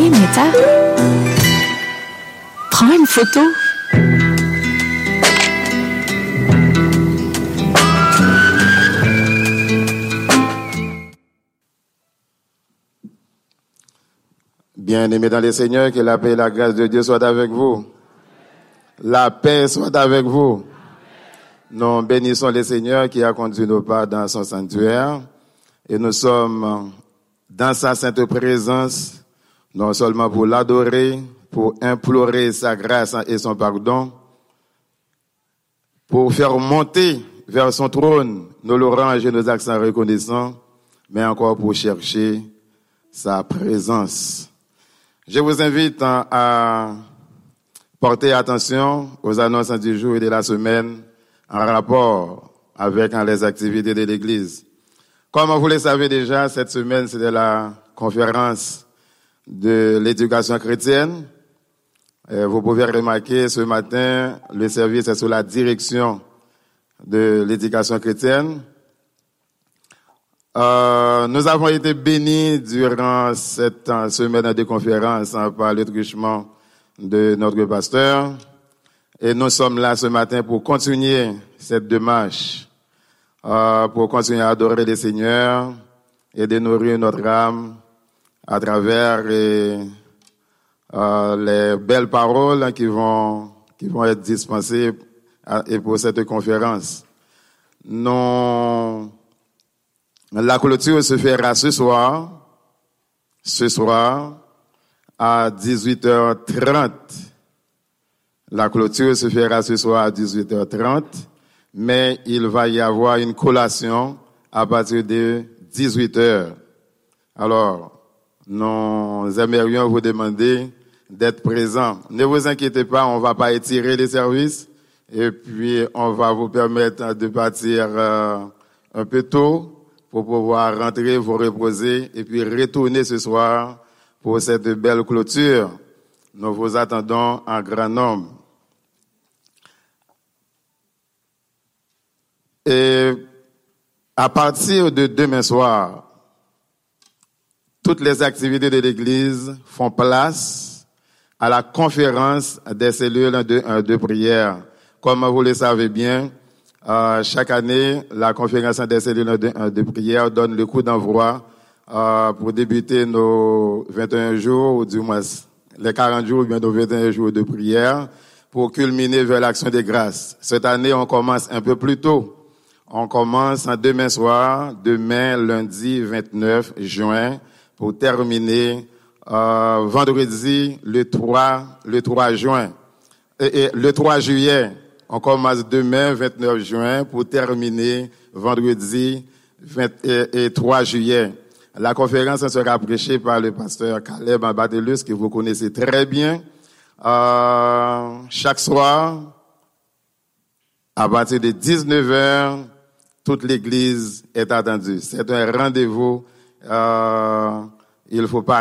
Hey, Meta, prends une photo. Bien-aimés dans les Seigneurs, que la paix et la grâce de Dieu soient avec vous. La paix soit avec vous. Nous bénissons le Seigneur qui a conduit nos pas dans son sanctuaire et nous sommes dans sa sainte présence, non seulement pour l'adorer, pour implorer sa grâce et son pardon, pour faire monter vers son trône nos louanges et nos accents reconnaissants, mais encore pour chercher sa présence. Je vous invite à porter attention aux annonces du jour et de la semaine en rapport avec les activités de l'Église. Comme vous le savez déjà, cette semaine, c'était la conférence de l'éducation chrétienne. Vous pouvez remarquer ce matin, le service est sous la direction de l'éducation chrétienne. Nous avons été bénis durant cette semaine de conférence par le truchement de notre pasteur. Et nous sommes là ce matin pour continuer cette démarche, pour continuer à adorer le Seigneur et de nourrir notre âme à travers les belles paroles qui vont être dispensées et pour cette conférence. La clôture se fera ce soir à 18h30. La clôture se fera ce soir à 18h30, mais il va y avoir une collation à partir de 18h. Alors, nous aimerions vous demander d'être présents. Ne vous inquiétez pas, on va pas étirer les services et puis on va vous permettre de partir un peu tôt pour pouvoir rentrer, vous reposer et puis retourner ce soir pour cette belle clôture. Nous vous attendons en grand nombre. Et à partir de demain soir, toutes les activités de l'Église font place à la conférence des cellules de prière. Comme vous le savez bien, chaque année, la conférence des cellules de prière donne le coup d'envoi pour débuter nos 21 jours, ou du moins les 40 jours, ou bien nos 21 jours de prière, pour culminer vers l'action des grâces. Cette année, on commence un peu plus tôt. On commence demain soir, demain lundi 29 juin, pour terminer vendredi le 3 juin. Et le 3 juillet, on commence demain 29 juin pour terminer vendredi 3 juillet. La conférence sera prêchée par le pasteur Caleb Batelus, que vous connaissez très bien. Chaque soir, à partir de 19h, toute l'église est attendue. C'est un rendez-vous. Il faut pas